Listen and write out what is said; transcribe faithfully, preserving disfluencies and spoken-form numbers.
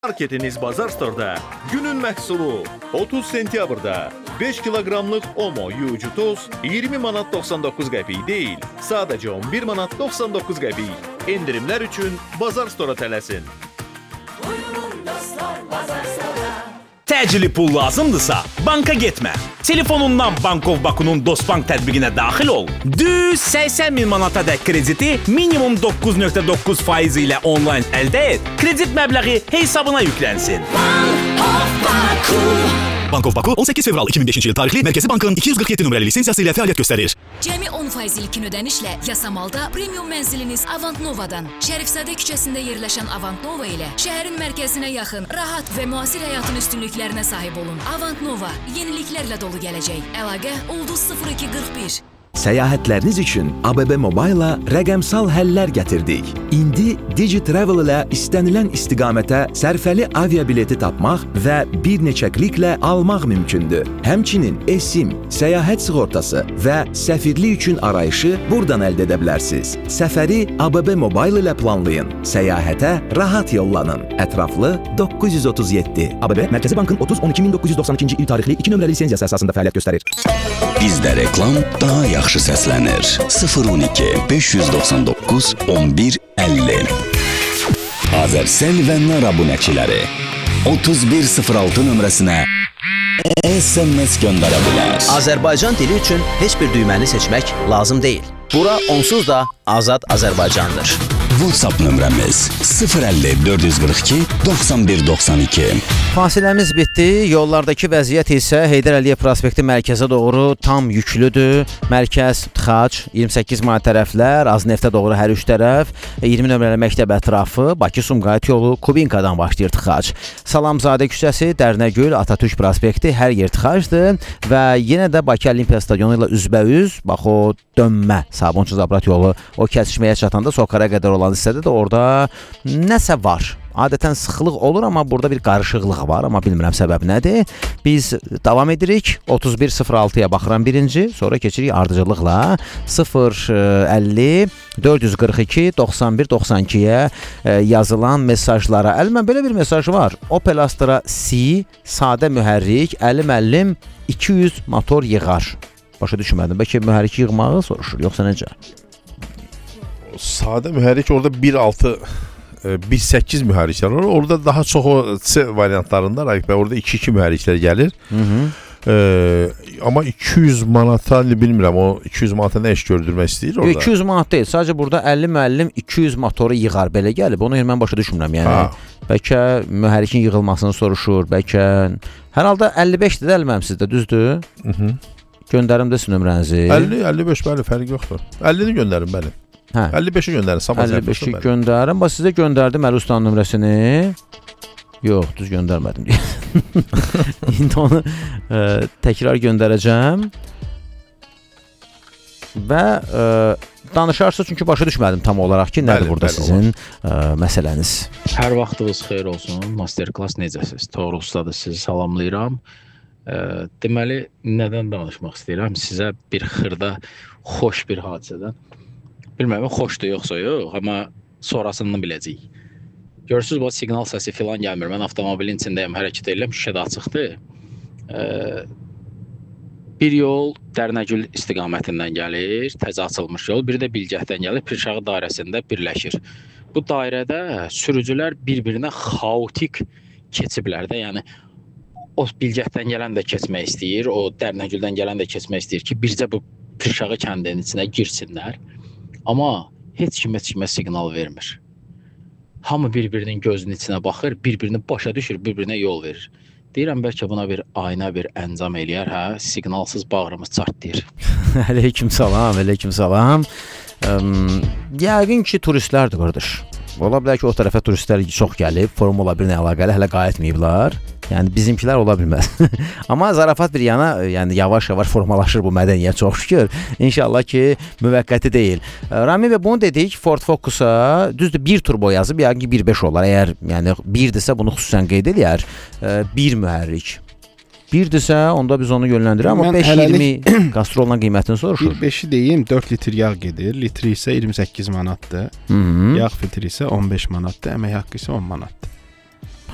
Marketiniz Bazar Store'da günün məhsulu otuz sentyabrda beş kiloqramlıq Omo yuyucu toz iyirmi manat doxsan doqquz qəpik deyil, sadəcə on bir manat doxsan doqquz qəpik. İndirimlər üçün Bazar Store'a tələsin. Təcili pul lazımdırsa, banka getmə. Telefonundan Bankov Baku'nun Dostbank tətbiqinə daxil ol. Düz səksən min manata dək krediti minimum doqquz nöqtə doqquz faiz ilə onlayn əldə et. Kredit məbləği hesabına yüklənsin. Bankov Baku. Bankov Baku on səkkiz fevral iki min beşinci il tarixli Mərkəzi Bankın iki yüz qırx yeddi nömrəli lisensiyası ilə fəaliyyət göstərir. Cəmi on faiz ilkin ödənişlə Yasamalda premium mənziliniz Avant Nova'dan. Şərifzadə küçəsində yerləşən Avant Nova ilə şəhərin mərkəzinə yaxın, rahat və müasir həyatın üstünlüklərinə sahib olun. Avant Nova yeniliklərlə dolu gələcək. Əlaqə Ulduz sıfır iki qırx bir. Səyahətləriniz üçün A B B Mobile-la rəqəmsal həllər gətirdik. İndi DigiTravel ilə istənilən istiqamətə sərfəli aviabileti tapmaq və bir neçə kliklə almaq mümkündür. Həmçinin eSIM, səyahət sığortası və səfirlik üçün arayışı buradan əldə edə bilərsiniz. Səfəri A B B Mobile ilə planlayın. Səyahətə rahat yollanın. Ətraflı doqquz yüz otuz yeddi. A B B Mərkəzi Bankın otuz on iki min doqquz yüz doxsan ikinci il tarixli iki nömrəli lisenziyası əsasında fəaliyyət göstərir. Bizdə reklam daha yaxşı səslənir. sıfır on iki beş yüz doxsan doqquz on bir əlli. Azərsel və Nar abunəçiləri otuz bir sıfır altı nömrəsinə S M S göndərə bilər. Azərbaycan dili üçün heç bir düyməni seçmək lazım deyil. Bura onsuz da Azad Azərbaycandır. WhatsApp nömrəmiz sıfır əlli dörd yüz qırx iki doxsan bir doxsan iki. Fasiləmiz bitdi. Yollardakı vəziyyət isə Heydər Əliyev prospekti mərkəzə doğru tam yüklüdür. Mərkəz, Tıxac, iyirmi səkkiz may tərəflər, Azneftə doğru hər üç tərəf, iyirmi nömrəli məktəb ətrafı, Bakı-Sumqayıt yolu, Kubinkadan başlayır Tıxac. Salamzadə küçəsi, Dərnəgül, Atatürk prospekti, hər yer Tıxacdır və yenə də Bakı Olimpiya stadionu ilə üzbəüz, bax o dönmə, Sabunçu Zabrat yolu, o kəsişməyə çatanda Soqara qədər olan hissədə də orada nəsə var. Adətən sıxlıq olur, amma burada bir qarışıqlıq var, amma bilmirəm səbəb nədir. Biz davam edirik. otuz bir sıfır altıya baxıram birinci, sonra keçirik ardıcıllıqla sıfır əlli dörd yüz qırx iki doxsan bir doxsan ikiyə yazılan mesajlara. Əlimə belə bir mesaj var. Opel Astra C, sadə mühərrik, əlim əllim iki yüz motor yığar. Başa düşmədim. Bəlkə mühərrik yığmağı soruşur, yoxsa necə? Sadə mühərrik orada bir altı bir səkkiz mühərriklər var. Orada daha çox o C variantlarında Raif bəy, orada iki iki mühərriklər gəlir. Hı -hı. Ee, amma iki yüz manata bilmirəm, o iki yüz manata nə iş gördürmək istəyir orada? iki yüz manat deyil, sadəcə burada əlli müəllim iki yüz motoru yığar, belə gəlib. Onu mən başa düşmürəm, yəni. Ha. Bəlkə mühərrikin yığılmasını soruşur, bəlkə... Hər halda əlli beşdir də əlməm sizdə, düzdür? Hı -hı. Göndərim də sizin nömrənizi. əlli, əlli beş, bəli, fərq yoxdur. əllini göndərim, bəli. Hə. əlli beşi göndərin, sabah əlli beşi göndərim. Bax, sizə göndərdim Əli Ustanın nömrəsini. Yox, düz göndərmədim. İndi onu e, təkrar göndərəcəm. Və e, danışarsınız, çünki başa düşmədim tam olaraq ki, nədir bəli, burada bəli, sizin e, məsələniz. Hər vaxtınız xeyir olsun. Masterclass necəsiniz? Toğrul ustadır, sizi salamlayıram. E, deməli, nədən danışmaq istəyirəm? Sizə bir xırda xoş bir hadisədən. Bilməm, xoşdur yoxsa yox, amma sonrasını biləcəyik. Görürsünüz, bu siqnal səsi filan gəlmir. Mən avtomobilin içindəyəm, hərəkət edirəm, şüşə də açıqdır. Ee, bir yol Dərnəgül istiqamətindən gəlir, təzə açılmış yol. Bir də Bilgəhdən gəlir, Pirşağı dairəsində birləşir. Bu dairədə sürücülər bir-birinə xaotik keçiblər də. Yəni, o Bilgəhdən gələn də keçmək istəyir, o Dərnəgüldən gələn də keçmək istəyir ki, bircə bu Pirşağı kəndinin içinə girsinlər. Amma heç kim heç kimə siqnal vermir. Hamı bir-birinin gözünün içinə baxır, bir-birini başa düşür, bir-birinə yol verir. Deyirəm, bəlkə buna bir ayna bir əncam eləyər, hə? Siqnalsız bağrımız çartlayır. Aleyküm salam, aleyküm salam. Yəqin ki, turistlərdir, qardaş. Ola bilər ki, o tərəfə turistlər çox gəlib, Formula bir ilə əlaqəli hələ qayıtmayıblar. Yəni bizimkilər ola bilməz. Amma zarafat bir yana, yəni yavaş-yavaş formalaşır bu mədəniyyət, çox şükür. İnşallah ki, müvəqqəti deyil. Rami bəy, bunu dedik, Ford Focus-a düzdür bir turbo yazıb, yəqin ki bir beş olar. Əgər yəni birdirsə bunu xüsusən qeyd edər. Bir mühərrik. Birdirsə, onda biz onu yönləndirir. Amma beş iyirmi qastrolla qiymətini soruşur. bir beşi deyim, dörd litr yağ gedir. Litri isə iyirmi səkkiz manatdır. Yağ filtri isə on beş manatdır. Əmək haqqı isə on manatdır.